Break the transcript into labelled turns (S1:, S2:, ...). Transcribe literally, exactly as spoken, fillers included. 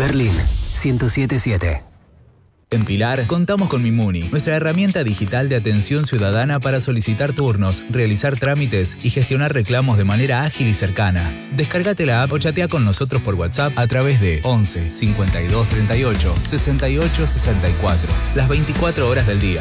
S1: Berlín, ciento siete punto siete.
S2: En Pilar, contamos con Mimuni, nuestra herramienta digital de atención ciudadana para solicitar turnos, realizar trámites y gestionar reclamos de manera ágil y cercana. Descárgate la app o chatea con nosotros por WhatsApp a través de once cincuenta y dos treinta y ocho sesenta y ocho sesenta y cuatro, las veinticuatro horas del día.